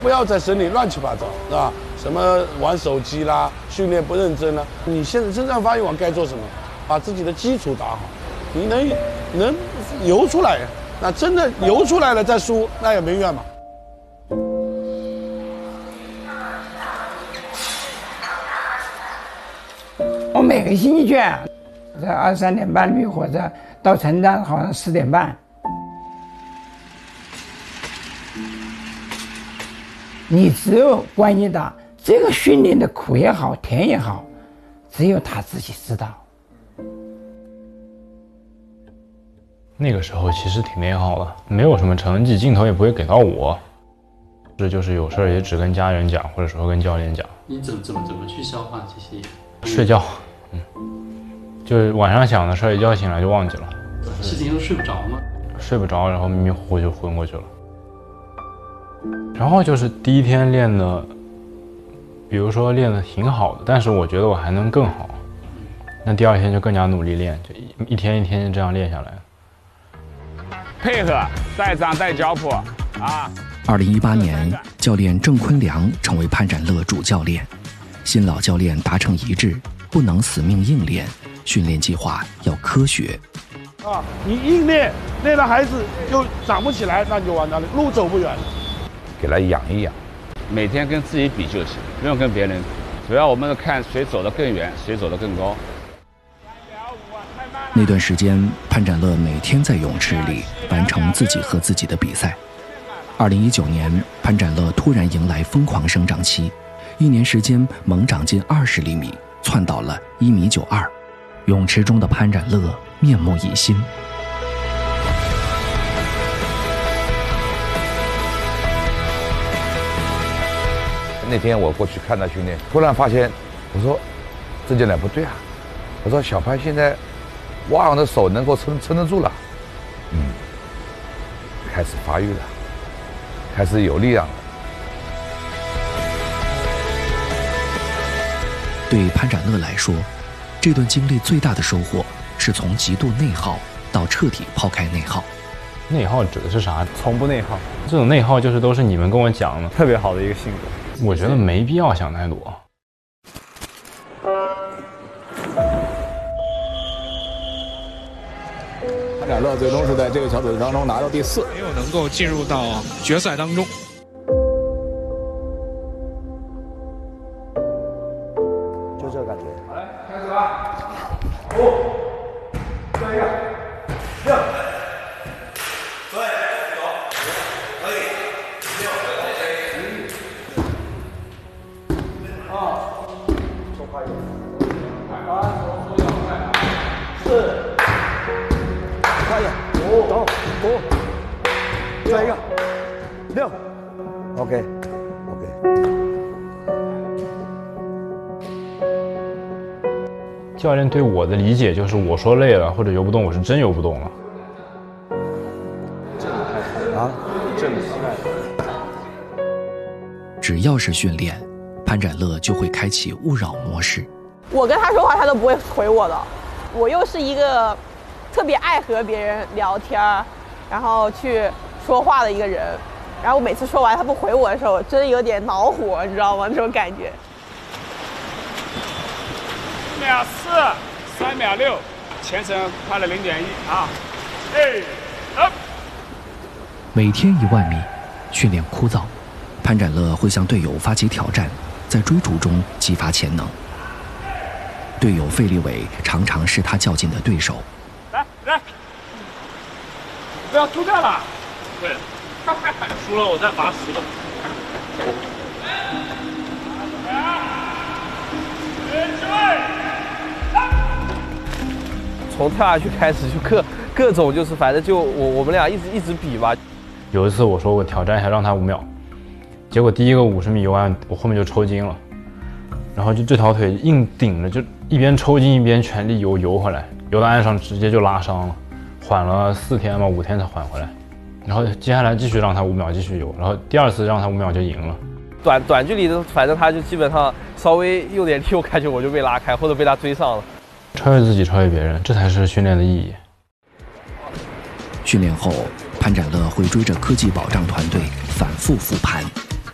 不要在身体乱七八糟，是吧？什么玩手机啦，训练不认真啦。你现在真正发育完该做什么？把自己的基础打好，你能游出来，那真的游出来了再输，那也没怨嘛。 我每个星期去，在23点半绿火车到城站，好像4点半。你只有关系到这个训练的苦也好，甜也好，只有他自己知道。 那个时候其实挺内耗的，没有什么成绩，镜头也不会给到我。这就是有事儿也只跟家人讲，或者说跟教练讲。 你怎么去消化这些？ 睡觉，就是晚上想的事儿，一觉醒来就忘记了。 事情都睡不着吗？ 睡不着，然后迷迷糊糊就昏过去了。然后就是第一天练的，比如说练的挺好的，但是我觉得我还能更好。那第二天就更加努力练，就一天一天就这样练下来。 配合带掌带脚蹼啊 ！2018年，教练郑坤良成为潘展乐主教练，新老教练达成一致，不能死命硬练，训练计划要科学。 你硬练，练了孩子就长不起来，那你就完蛋了，路走不远了。 给他养一养，每天跟自己比就行，不用跟别人比。主要我们看谁走得更远，谁走得更高。 那段时间，潘展乐每天在泳池里完成自己和自己的比赛。2019年，潘展乐突然迎来疯狂生长期，1年时间猛长近20厘米，窜到了1.92米。泳池中的潘展乐面目一新。 那天我过去看他训练，突然发现，我说郑教练不对啊，我说小潘现在蛙泳的手能够撑得住了，开始发育了，开始有力量了。 对潘展乐来说，这段经历最大的收获是从极度内耗到彻底抛开内耗。 内耗指的是啥？ 从不内耗。 这种内耗就是都是你们跟我讲的， 特别好的一个性格。 我觉得没必要想太多。 潘展乐最终是在这个小组当中拿到第4， 没有能够进入到决赛当中。 就这感觉。 好嘞，开始吧。5，再一个，6。 再一个，6 ，OK。 教练对我的理解就是，我说累了或者游不动，我是真游不动了。 正的膝盖。 只要是训练，潘展乐就会开启勿扰模式。 我跟他说话，他都不会回我的。我又是一个特别爱和别人聊天，然后去说话的一个人。然后我每次说完他不回我的时候，真的有点恼火，你知道吗？这种感觉。 4秒4，3秒6，前程快了0.1啊！ 每天1万米，训练枯燥，潘展乐会向队友发起挑战，在追逐中激发潜能。队友费立伟常常是他较劲的对手。 来，不要输掉了。对，输了我再罚10个。 从跳下去开始就各种就是反正就我们俩一直比吧。 有一次我说我挑战一下让他5秒，结果第一个50米游完，我后面就抽筋了，然后就这条腿硬顶着，就一边抽筋一边全力游回来，游到岸上直接就拉伤了，缓了4天吧，5天才缓回来。然后接下来继续让他5秒继续游，然后第2次让他5秒就赢了。 短距离的，反正他就基本上稍微用点力，我感觉我就被拉开或者被他追上了。 超越自己，超越别人，这才是训练的意义。 训练后，潘展乐会追着科技保障团队反复复盘。